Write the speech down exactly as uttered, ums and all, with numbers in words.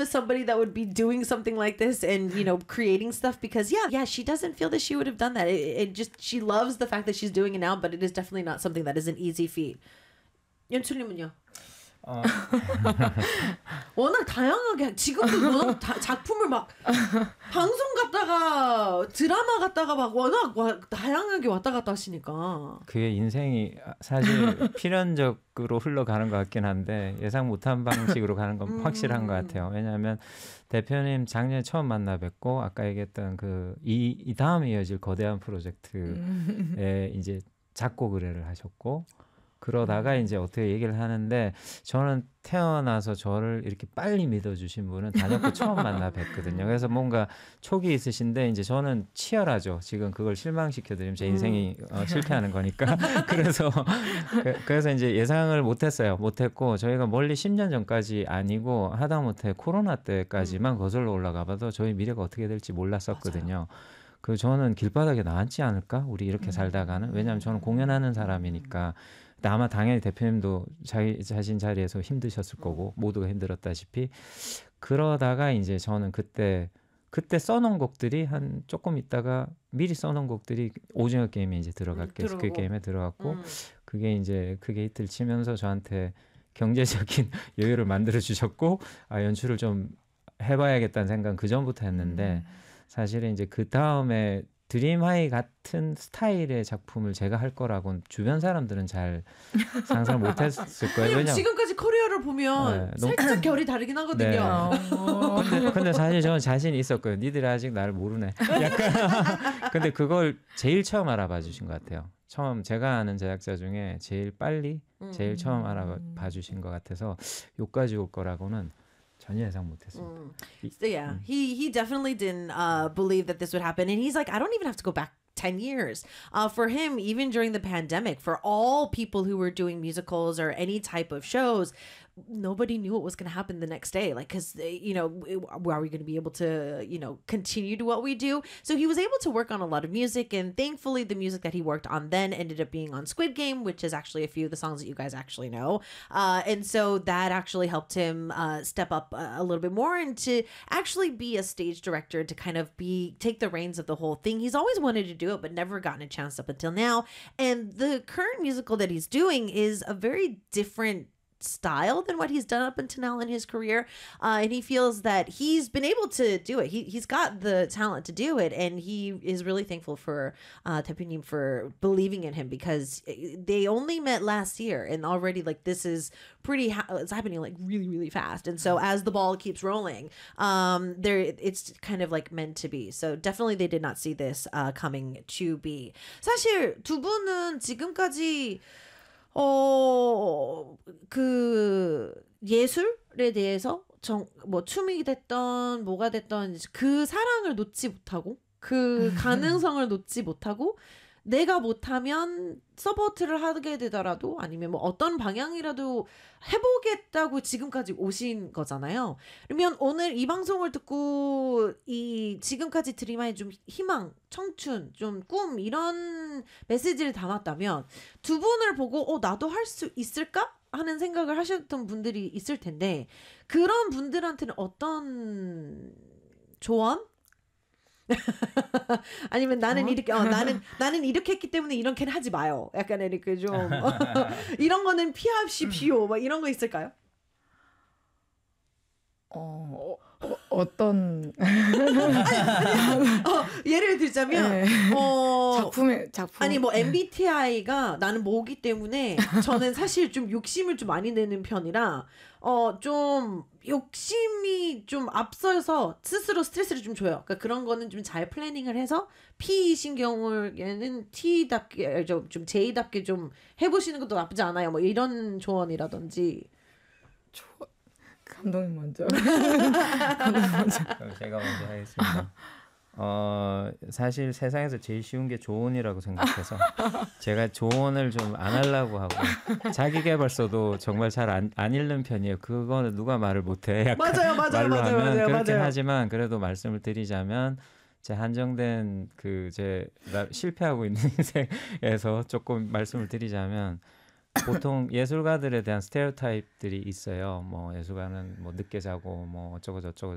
as somebody that would be doing something like this and, you know, creating stuff because, yeah, yeah, she doesn't feel that she would have done that. It, it just, she loves the fact that she's doing it now, but it is definitely not something that is an easy feat. 연출님은요? 어. 워낙 다양하게 지금도 워낙 다, 작품을 막 방송 갔다가 드라마 갔다가 막 워낙 와, 다양하게 왔다 갔다 하시니까 그게 인생이 사실 필연적으로 흘러가는 것 같긴 한데 예상 못한 방식으로 가는 건 확실한 것 같아요. 왜냐하면 대표님 작년에 처음 만나 뵙고 아까 얘기했던 그 이 이 다음에 이어질 거대한 프로젝트에 이제 작곡 의뢰를 하셨고 그러다가 이제 어떻게 얘기를 하는데 저는 태어나서 저를 이렇게 빨리 믿어주신 분은 단연코 처음 만나 뵀거든요. 그래서 뭔가 촉이 있으신데 이제 저는 치열하죠. 지금 그걸 실망시켜드리면 제 인생이 어, 실패하는 거니까. 그래서 그래서 이제 예상을 못했어요. 못했고 저희가 멀리 십 년 전까지 아니고 하다못해 코로나 때까지만 거슬러 올라가봐도 저희 미래가 어떻게 될지 몰랐었거든요. 맞아요. 그 저는 길바닥에 나앉지 않을까? 우리 이렇게 살다가는. 왜냐하면 저는 공연하는 사람이니까. 아마 당연히 대표님도 자기 자신 자리에서 힘드셨을 거고 모두가 힘들었다시피 그러다가 이제 저는 그때 그때 써놓은 곡들이 한 조금 있다가 미리 써놓은 곡들이 오징어 게임에 이제 들어갈게 음, 그 게임에 들어갔고 음. 그게 이제 그게 히트를 치면서 저한테 경제적인 여유를 만들어 주셨고 아 연출을 좀 해봐야겠다는 생각은 그 전부터 했는데 음. 사실은 이제 그 다음에 드림하이 같은 스타일의 작품을 제가 할 거라고는 주변 사람들은 잘 상상 못했을 거예요. 왜냐면 지금까지 커리어를 보면 네, 살짝 너무... 결이 다르긴 하거든요. 네. 어... 근데, 근데 사실 저는 자신이 있었고요. 니들이 아직 나를 모르네. 약간 근데 그걸 제일 처음 알아봐 주신 것 같아요. 처음 제가 아는 제작자 중에 제일 빨리 제일 처음 알아봐 주신 것 같아서 여기까지 올 거라고는 전혀 예상 못했습니다. Mm. So yeah, mm. he he definitely didn't uh, believe that this would happen, and he's like, I don't even have to go back ten years. Uh, for him, even during the pandemic, for all people who were doing musicals or any type of shows, nobody knew what was going to happen the next day. Like, because, you know, are we going to be able to, you know, continue to what we do? So he was able to work on a lot of music. And thankfully, the music that he worked on then ended up being on Squid Game, which is actually a few of the songs that you guys actually know. Uh, and so that actually helped him uh, step up a, a little bit more and to actually be a stage director, to kind of be take the reins of the whole thing. He's always wanted to do it, but never gotten a chance up until now. And the current musical that he's doing is a very different style than what he's done up until now in his career, uh, and he feels that he's been able to do it. He he's got the talent to do it, and he is really thankful for uh, 대표님 for believing in him, because they only met last year, and already like this is pretty ha- it's happening like really really fast. And so as the ball keeps rolling, um, there it's kind of like meant to be. So definitely they did not see this uh, coming to be. 사실 두 분은 지금까지 어, 그, 예술에 대해서, 정, 뭐, 춤이 됐던, 뭐가 됐던, 그 사랑을 놓지 못하고, 그 가능성을 놓지 못하고, 내가 못하면 서포트를 하게 되더라도, 아니면 뭐 어떤 방향이라도 해보겠다고 지금까지 오신 거잖아요. 그러면 오늘 이 방송을 듣고, 이 지금까지 드림하의 좀 희망, 청춘, 좀 꿈, 이런 메시지를 담았다면, 두 분을 보고, 어, 나도 할 수 있을까? 하는 생각을 하셨던 분들이 있을 텐데, 그런 분들한테는 어떤 조언? 아니면 나는 어? 이렇게 어, 나는 나는 이렇게 했기 때문에 이렇게는 하지 마요. 약간 이렇게 좀 이런 거는 피하십시오. 막 이런 거 있을까요? 어, 어 어떤 아니, 아니, 어, 예를 들자면 네. 어, 작품에 작품 아니 뭐 엠비티아이가 나는 뭐기 때문에 저는 사실 좀 욕심을 좀 많이 내는 편이라 어 좀 욕심이 좀 앞서서 스스로 스트레스를 좀 줘요. 그러니까 그런 거는 좀 잘 플래닝을 해서 P이신 경우에는 T답게 좀, 좀 J답게 좀 해보시는 것도 나쁘지 않아요. 뭐 이런 조언이라든지. 조 감독님 먼저. 감독님 먼저. 그럼 제가 먼저 하겠습니다. 어, 사실 세상에서 제일 쉬운 게 조언이라고 생각해서 제가 조언을 좀 안 하려고 하고 자기계발서도 정말 잘 안 안 읽는 편이에요. 그거는 누가 말을 못해. 약간 맞아요, 맞아요, 말로 맞아요, 하면 맞아요, 그렇긴 맞아요. 하지만 그래도 말씀을 드리자면 제 한정된 그 제 실패하고 있는 인생에서 조금 말씀을 드리자면 보통 예술가들에 대한 스테레오타입들이 있어요. 뭐 예술가는 뭐 늦게 자고 뭐 어쩌고 저쩌고